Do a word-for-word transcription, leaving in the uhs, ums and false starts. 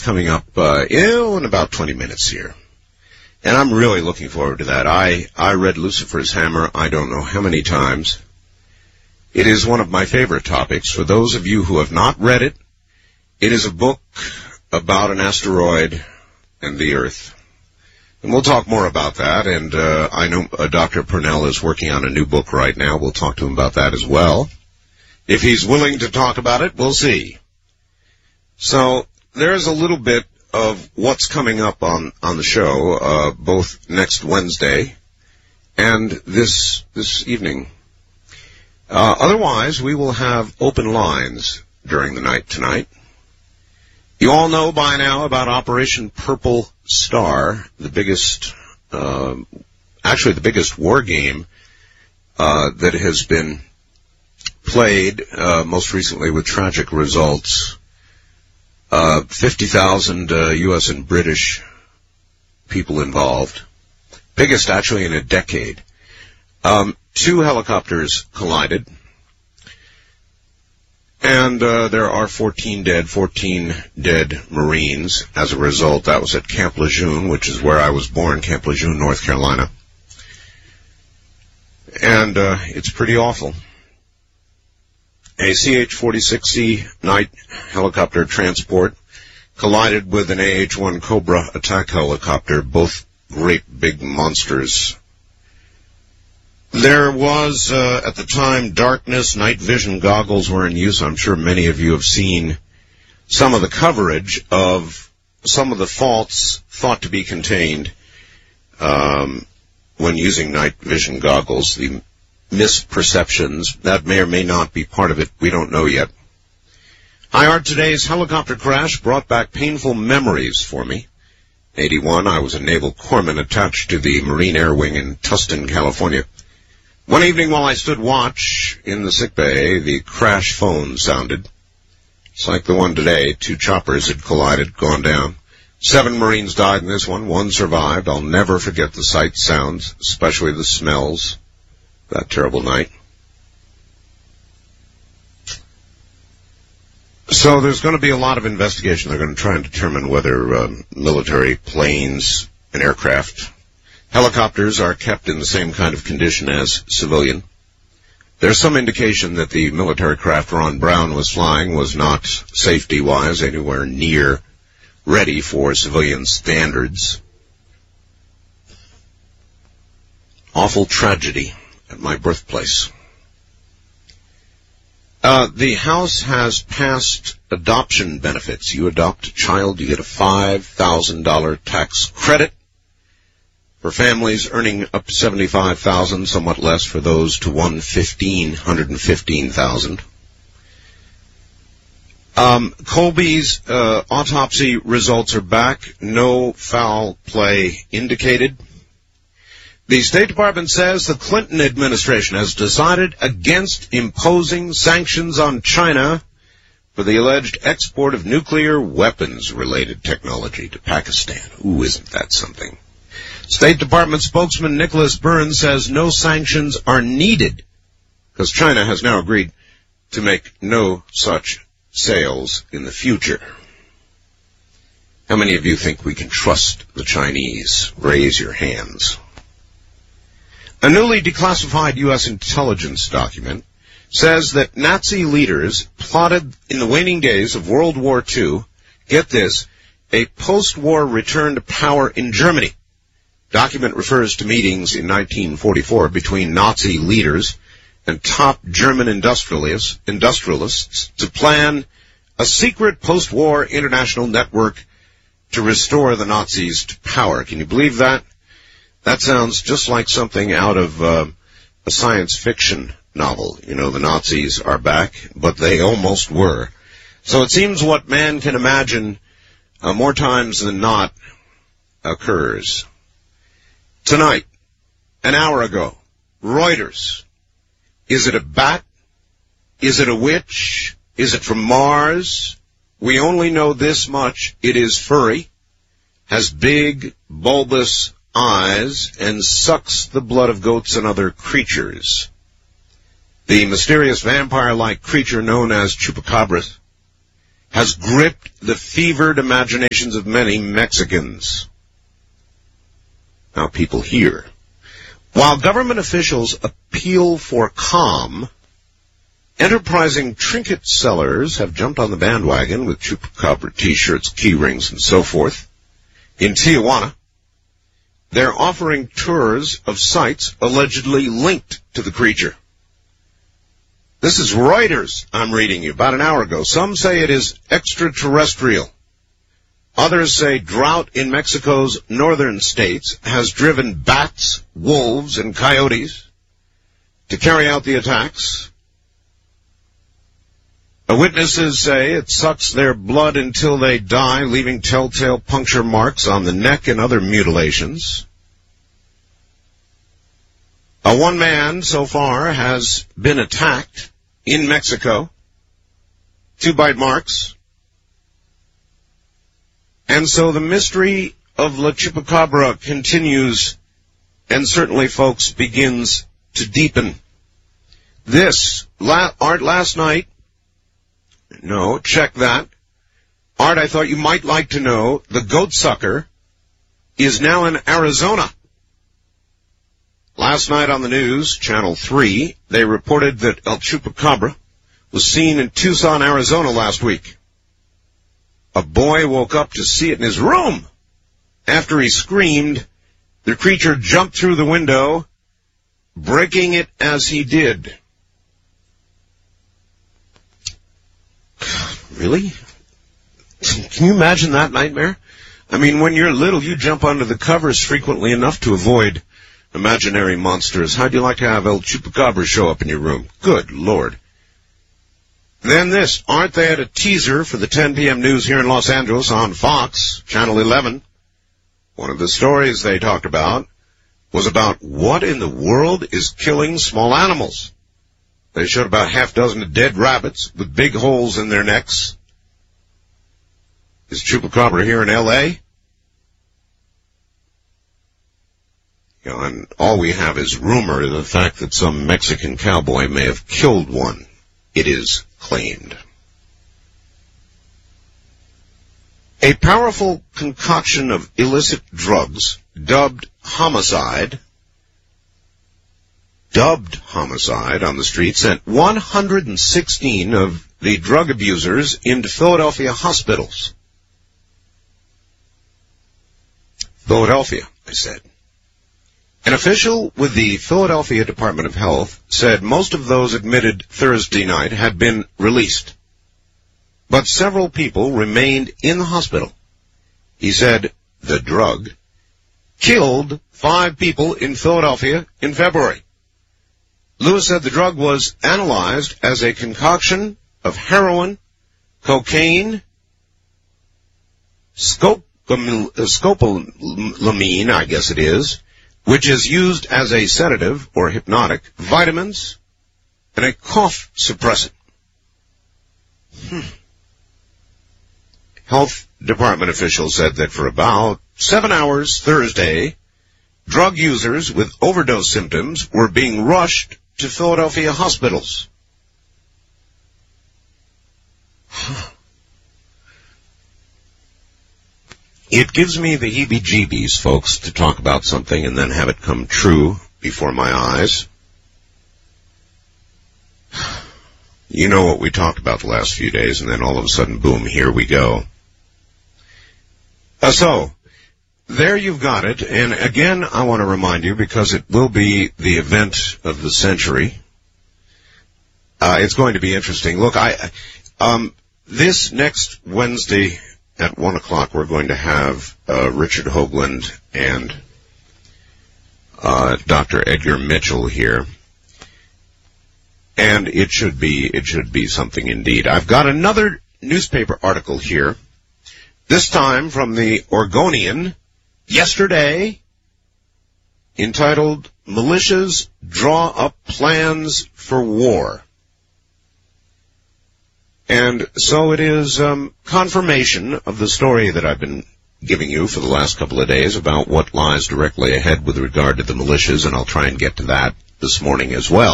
That's coming up uh, in about twenty minutes here. And I'm really looking forward to that. I, I read Lucifer's Hammer I don't know how many times. It is one of my favorite topics. For those of you who have not read it, it is a book about an asteroid and the Earth. And we'll talk more about that. And uh, I know uh, Doctor Purnell is working on a new book right now. We'll talk to him about that as well. If he's willing to talk about it, we'll see. So there's a little bit of what's coming up on, on the show, uh, both next Wednesday and this this evening. Uh, otherwise, we will have open lines during the night tonight. You all know by now about Operation Purple Star, the biggest, uh, actually the biggest war game uh, that has been played, uh, most recently with tragic results. Uh, fifty thousand uh, U S and British people involved. Biggest actually in a decade. Um, two helicopters collided. And uh, there are fourteen dead, fourteen dead Marines. As a result, that was at Camp Lejeune, which is where I was born, Camp Lejeune, North Carolina. And uh, it's pretty awful. A C H forty-six C night helicopter transport collided with an A H one Cobra attack helicopter, both great big monsters. There was, uh, at the time, darkness. Night vision goggles were in use. I'm sure many of you have seen some of the coverage of some of the faults thought to be contained um, when using night vision goggles, the misperceptions. That may or may not be part of it. We don't know yet. I heard today's helicopter crash brought back painful memories for me. eighty-one, I was a naval corpsman attached to the Marine Air Wing in Tustin, California. One evening while I stood watch in the sick bay, the crash phone sounded. It's like the one today. Two choppers had collided, gone down. Seven Marines died in this one. One survived. I'll never forget the sights, sounds, especially the smells. That terrible night. So there's going to be a lot of investigation. They're going to try and determine whether um, military planes and aircraft, helicopters are kept in the same kind of condition as civilian. There's some indication that the military craft Ron Brown was flying was not, safety-wise, anywhere near ready for civilian standards. Awful tragedy at my birthplace. Uh, the House has passed adoption benefits. You adopt a child, you get a five thousand dollars tax credit for families earning up to seventy-five thousand dollars, somewhat less for those to one hundred fifteen thousand dollars. Um, Colby's uh, autopsy results are back. No foul play indicated. The State Department says the Clinton administration has decided against imposing sanctions on China for the alleged export of nuclear weapons-related technology to Pakistan. Ooh, isn't that something? State Department spokesman Nicholas Burns says no sanctions are needed because China has now agreed to make no such sales in the future. How many of you think we can trust the Chinese? Raise your hands. A newly declassified U S intelligence document says that Nazi leaders plotted in the waning days of World War Two, get this, a post-war return to power in Germany. Document refers to meetings in nineteen forty-four between Nazi leaders and top German industrialists, industrialists to plan a secret post-war international network to restore the Nazis to power. Can you believe that? That sounds just like something out of uh, a science fiction novel. You know, the Nazis are back, but they almost were. So it seems what man can imagine uh, more times than not occurs. Tonight, an hour ago, Reuters. Is it a bat? Is it a witch? Is it from Mars? We only know this much. It is furry, has big, bulbous eyes, and sucks the blood of goats and other creatures. The mysterious vampire-like creature known as Chupacabra has gripped the fevered imaginations of many Mexicans. Now, people here. While government officials appeal for calm, enterprising trinket sellers have jumped on the bandwagon with chupacabra t-shirts, key rings, and so forth. In Tijuana, they're offering tours of sites allegedly linked to the creature. This is Reuters, I'm reading you, about an hour ago. Some say it is extraterrestrial. Others say drought in Mexico's northern states has driven bats, wolves, and coyotes to carry out the attacks. The witnesses say it sucks their blood until they die, leaving telltale puncture marks on the neck and other mutilations. A one man so far has been attacked in Mexico. Two bite marks. And so the mystery of La Chupacabra continues, and certainly, folks, begins to deepen. This, la- Art, last night, no, check that. Art, I thought you might like to know, the goat sucker is now in Arizona. Last night on the news, Channel three, they reported that El Chupacabra was seen in Tucson, Arizona last week. A boy woke up to see it in his room. After he screamed, the creature jumped through the window, breaking it as he did. Really? Can you imagine that nightmare? I mean, when you're little, you jump under the covers frequently enough to avoid imaginary monsters. How'd you like to have El Chupacabra show up in your room? Good Lord. Then this, aren't they at a teaser for the ten p.m. news here in Los Angeles on Fox, Channel eleven? One of the stories they talked about was about what in the world is killing small animals. They showed about half dozen of dead rabbits with big holes in their necks. Is Chupacabra here in L A? You know, and all we have is rumor of the fact that some Mexican cowboy may have killed one, it is claimed. A powerful concoction of illicit drugs, dubbed homicide, dubbed homicide on the street, sent one hundred sixteen of the drug abusers into Philadelphia hospitals. Philadelphia, I said. An official with the Philadelphia Department of Health said most of those admitted Thursday night had been released, but several people remained in the hospital. He said the drug killed five people in Philadelphia in February. Lewis said the drug was analyzed as a concoction of heroin, cocaine, scopolamine, I guess it is, which is used as a sedative or hypnotic, vitamins, and a cough suppressant. Hmm. Health Department officials said that for about seven hours Thursday, drug users with overdose symptoms were being rushed to Philadelphia hospitals. It gives me the heebie-jeebies, folks, to talk about something and then have it come true before my eyes. You know what we talked about the last few days, and then all of a sudden, boom, here we go. Uh, so, there you've got it, and again, I want to remind you, because it will be the event of the century. Uh, it's going to be interesting. Look, I, um, this next Wednesday at one o'clock, we're going to have uh, Richard Hoagland and uh, Doctor Edgar Mitchell here, and it should be it should be something indeed. I've got another newspaper article here, this time from the Oregonian, yesterday, entitled "Militias Draw Up Plans for War." And so it is um, confirmation of the story that I've been giving you for the last couple of days about what lies directly ahead with regard to the militias, and I'll try and get to that this morning as well.